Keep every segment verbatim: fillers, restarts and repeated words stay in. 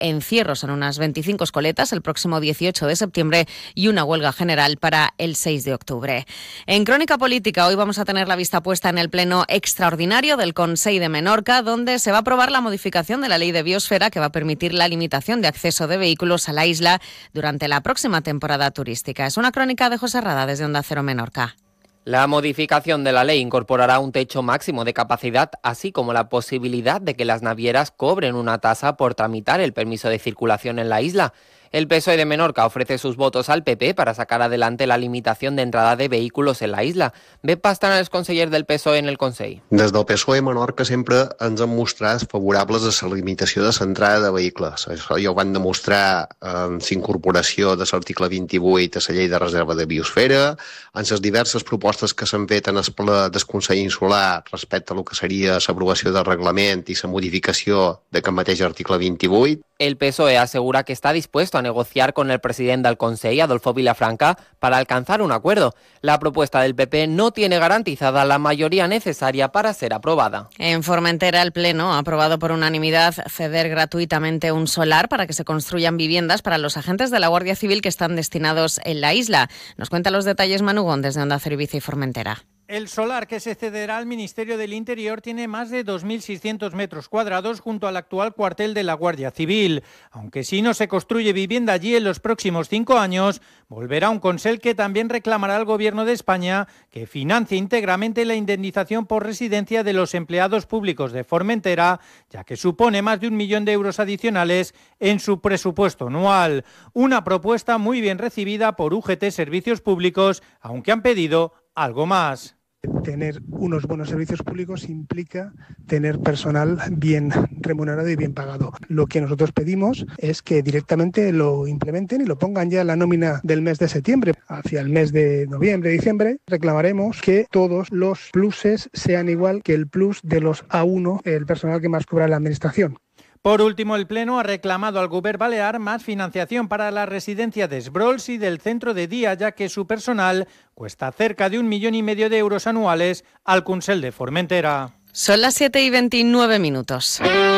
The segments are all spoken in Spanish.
encierros en unas veinticinco escoletas el próximo dieciocho de septiembre y una huelga general para el seis de octubre. En Crónica Política hoy vamos a tener la vista puesta en el pleno extraordinario del Consell de Menorca, donde se va a aprobar la modificación de la ley de biosfera que va a permitir la limitación de acceso de vehículos a la isla durante la próxima temporada turística. Es una crónica de José Rada desde Onda Cero Menorca. La modificación de la ley incorporará un techo máximo de capacidad, así como la posibilidad de que las navieras cobren una tasa por tramitar el permiso de circulación en la isla. El P S O E de Menorca ofrece sus votos al P P para sacar adelante la limitación de entrada de vehículos en la isla. Ve Pastrana, els consellers del P S O E en el Consell. Des del P S O E Menorca sempre ens hem mostrat favorables a la limitació de l'entrada de vehicles. Això ja ho van demostrar en la incorporació de l'article vint-i-vuit a la llei de reserva de biosfera, en les diverses propostes que s'han fet en el ple del Consell Insular respecte a lo que seria l'aprovació del reglament i la modificació d'aquest mateix article vint-i-vuit. El P S O E asegura que está dispuesto a negociar con el presidente del Consell, Adolfo Vilafranca, para alcanzar un acuerdo. La propuesta del P P no tiene garantizada la mayoría necesaria para ser aprobada. En Formentera, el Pleno ha aprobado por unanimidad ceder gratuitamente un solar para que se construyan viviendas para los agentes de la Guardia Civil que están destinados en la isla. Nos cuenta los detalles Manu Gón desde Onda Cero Ibiza y Formentera. El solar que se cederá al Ministerio del Interior tiene más de dos mil seiscientos metros cuadrados junto al actual cuartel de la Guardia Civil. Aunque si no se construye vivienda allí en los próximos cinco años, volverá un Consell que también reclamará al Gobierno de España que financie íntegramente la indemnización por residencia de los empleados públicos de Formentera, ya que supone más de un millón de euros adicionales en su presupuesto anual. Una propuesta muy bien recibida por U G T Servicios Públicos, aunque han pedido algo más. Tener unos buenos servicios públicos implica tener personal bien remunerado y bien pagado. Lo que nosotros pedimos es que directamente lo implementen y lo pongan ya en la nómina del mes de septiembre. Hacia el mes de noviembre, diciembre, reclamaremos que todos los pluses sean igual que el plus de los A uno, el personal que más cobra la Administración. Por último, el Pleno ha reclamado al Govern Balear más financiación para la residencia de Esbrols y del centro de día, ya que su personal cuesta cerca de un millón y medio de euros anuales al Consell de Formentera. Son las siete y veintinueve minutos.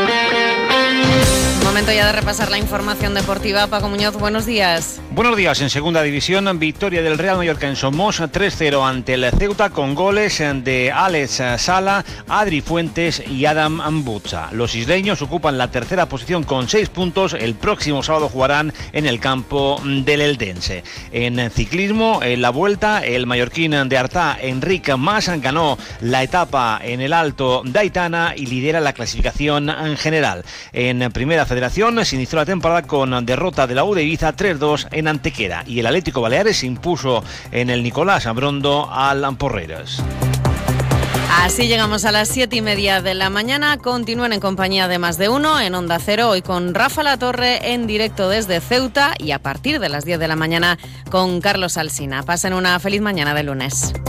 Momento ya de repasar la información deportiva. Paco Muñoz, buenos días. Buenos días. En segunda división, victoria del Real Mallorca en Somos, tres cero ante el Ceuta, con goles de Alex Sala, Adri Fuentes y Adam Ambucha. Los isleños ocupan la tercera posición con seis puntos. El próximo sábado jugarán en el campo del Eldense. En ciclismo, en la Vuelta, el mallorquín de Artà, Enric Mas, ganó la etapa en el Alto de Aitana y lidera la clasificación en general. En primera federación se inició la temporada con derrota de la U de Ibiza tres dos en Antequera y el Atlético Baleares se impuso en el Nicolás Abrondo al Porreres. Así llegamos a las siete y media de la mañana. Continúen en compañía de Más de Uno en Onda Cero, hoy con Rafa Latorre en directo desde Ceuta y a partir de las diez de la mañana con Carlos Alsina. Pasen una feliz mañana de lunes.